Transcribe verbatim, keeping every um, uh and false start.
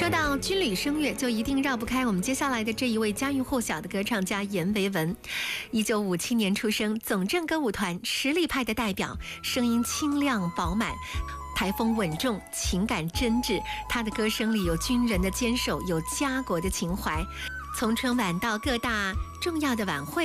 说到军旅声乐，就一定绕不开我们接下来的这一位家喻户晓的歌唱家阎维文。一九五七年出生，总政歌舞团实力派的代表，声音清亮饱满，台风稳重，情感真挚。他的歌声里有军人的坚守，有家国的情怀。从春晚到各大重要的晚会，